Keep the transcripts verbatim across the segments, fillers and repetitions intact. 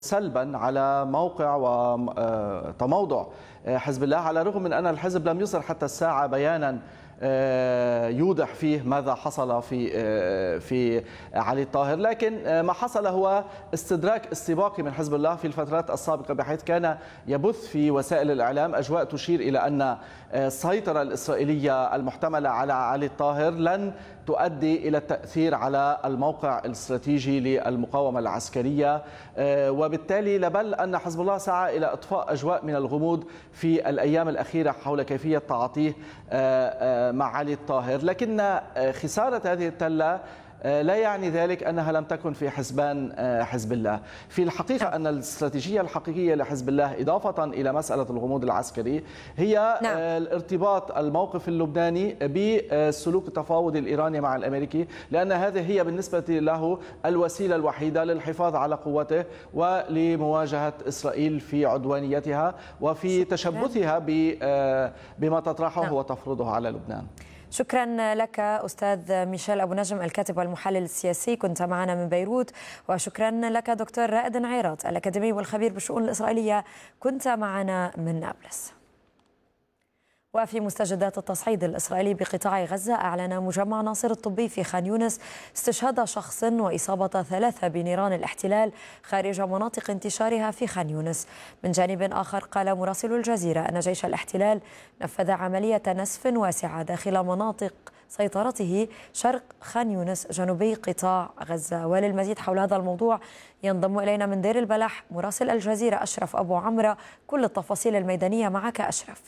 سلبا على موقع وتموضع حزب الله، على الرغم من أن الحزب لم يصدر حتى الساعة بيانا يوضح فيه ماذا حصل في في علي الطاهر، لكن ما حصل هو استدراك استباقي من حزب الله في الفترات السابقة، بحيث كان يبث في وسائل الإعلام أجواء تشير إلى أن السيطرة الإسرائيلية المحتملة على علي الطاهر لن تؤدي إلى التأثير على الموقع الاستراتيجي للمقاومة العسكرية، وبالتالي لبل أن حزب الله سعى إلى إطفاء أجواء من الغموض في الأيام الأخيرة حول كيفية تعاطيه مع علي الطاهر. لكن خسارة هذه التلة لا يعني ذلك أنها لم تكن في حسبان حزب الله. في الحقيقة أن الاستراتيجية الحقيقية لحزب الله إضافة إلى مسألة الغموض العسكري هي نعم. ارتباط الموقف اللبناني بالسلوك التفاوضي الإيراني مع الأمريكي، لأن هذه هي بالنسبة له الوسيلة الوحيدة للحفاظ على قوته ولمواجهة إسرائيل في عدوانيتها وفي تشبثها بما تطرحه نعم. وتفرضه على لبنان. شكرا لك أستاذ ميشيل أبو نجم، الكاتب والمحلل السياسي، كنت معنا من بيروت. وشكرا لك دكتور رائد نعيرات، الأكاديمي والخبير بالشؤون الإسرائيلية، كنت معنا من نابلس. وفي مستجدات التصعيد الإسرائيلي بقطاع غزة، أعلن مجمع ناصر الطبي في خان يونس استشهاد شخص وإصابة ثلاثة بنيران الاحتلال خارج مناطق انتشارها في خان يونس. من جانب آخر، قال مراسل الجزيرة أن جيش الاحتلال نفذ عملية نسف واسعة داخل مناطق سيطرته شرق خان يونس جنوبي قطاع غزة. وللمزيد حول هذا الموضوع ينضم إلينا من دير البلح مراسل الجزيرة أشرف أبو عمرة. كل التفاصيل الميدانية معك أشرف.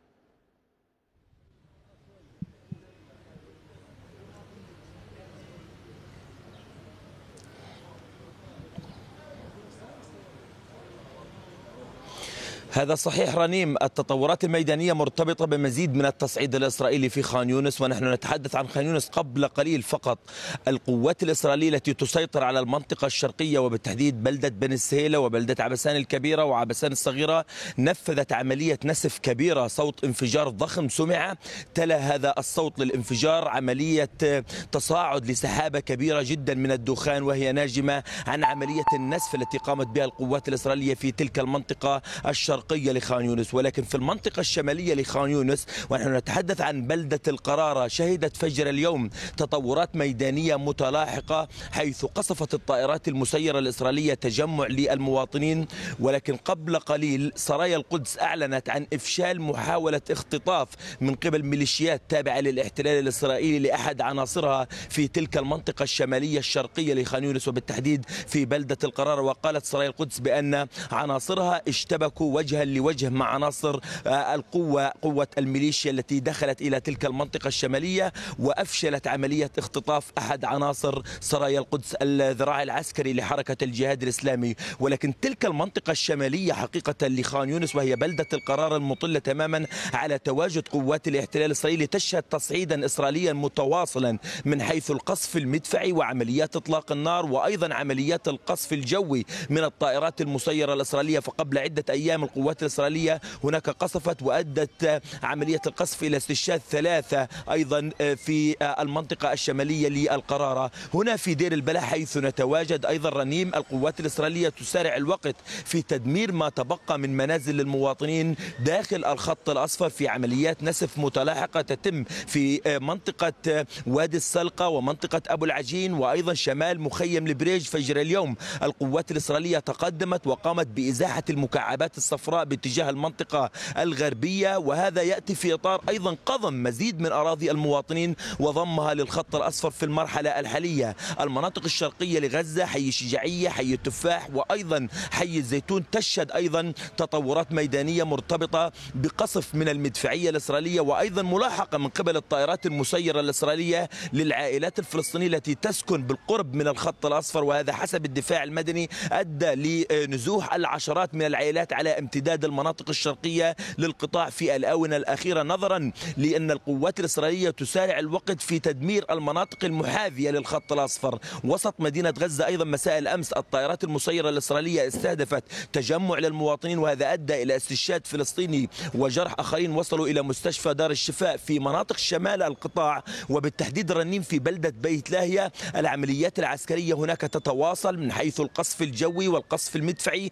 هذا صحيح رنيم، التطورات الميدانية مرتبطة بمزيد من التصعيد الإسرائيلي في خان يونس، ونحن نتحدث عن خان يونس قبل قليل فقط. القوات الإسرائيلية التي تسيطر على المنطقة الشرقية وبالتحديد بلدة بني السهيلة وبلدة عبسان الكبيرة وعبسان الصغيرة نفذت عملية نسف كبيرة. صوت انفجار ضخم سمع، تلا هذا الصوت للانفجار عملية تصاعد لسحابة كبيرة جدا من الدخان، وهي ناجمة عن عملية النسف التي قامت بها القوات الإسرائيلية في تلك المنطقة الشرقية لخان يونس. ولكن في المنطقة الشمالية لخان يونس، ونحن نتحدث عن بلدة القرارة، شهدت فجر اليوم تطورات ميدانية متلاحقة، حيث قصفت الطائرات المسيرة الإسرائيلية تجمع للمواطنين. ولكن قبل قليل سرايا القدس أعلنت عن إفشال محاولة اختطاف من قبل ميليشيات تابعة للاحتلال الإسرائيلي لأحد عناصرها في تلك المنطقة الشمالية الشرقية لخان يونس وبالتحديد في بلدة القرارة. وقالت سرايا القدس بأن عناصرها اشتبكوا وجها لوجه مع عناصر القوة قوة الميليشيا التي دخلت إلى تلك المنطقة الشمالية وأفشلت عملية اختطاف أحد عناصر سرايا القدس الذراع العسكري لحركة الجهاد الإسلامي. ولكن تلك المنطقة الشمالية حقيقة لخان يونس وهي بلدة القرار المطلة تماما على تواجد قوات الاحتلال الإسرائيلي تشهد تصعيدا إسرائيليا متواصلا من حيث القصف المدفعي وعمليات إطلاق النار وأيضا عمليات القصف الجوي من الطائرات المسيرة الإسرائيلية. فقبل عدة أيام القوات الإسرائيلية هناك قصفت وأدت عملية القصف إلى استشهاد ثلاثة أيضا في المنطقة الشمالية للقرارة. هنا في دير البلح حيث نتواجد أيضا رنيم، القوات الإسرائيلية تسارع الوقت في تدمير ما تبقى من منازل للمواطنين داخل الخط الأصفر في عمليات نسف متلاحقة تتم في منطقة وادي السلقة ومنطقة أبو العجين وأيضا شمال مخيم البريج. فجر اليوم القوات الإسرائيلية تقدمت وقامت بإزاحة المكعبات الصفراء باتجاه المنطقة الغربية، وهذا يأتي في إطار أيضا قضم مزيد من أراضي المواطنين وضمها للخط الأصفر في المرحلة الحالية. المناطق الشرقية لغزة حي الشجاعية، حي التفاح وأيضا حي الزيتون تشهد أيضا تطورات ميدانية مرتبطة بقصف من المدفعية الإسرائيلية وأيضا ملاحقة من قبل الطائرات المسيرة الإسرائيلية للعائلات الفلسطينية التي تسكن بالقرب من الخط الأصفر. وهذا حسب الدفاع المدني أدى لنزوح العشرات من العائلات على امتداد المناطق الشرقية للقطاع في الآونة الأخيرة، نظرا لأن القوات الإسرائيلية تسارع الوقت في تدمير المناطق المحاذية للخط الأصفر. وسط مدينة غزة أيضا مساء الأمس الطائرات المسيرة الإسرائيلية استهدفت تجمع للمواطنين، وهذا أدى إلى استشهاد فلسطيني وجرح آخرين وصلوا إلى مستشفى دار الشفاء في مناطق شمال القطاع وبالتحديد رنيم في بلدة بيت لاهيا. العمليات العسكرية هناك تتواصل من حيث القصف الجوي والقصف المدفعي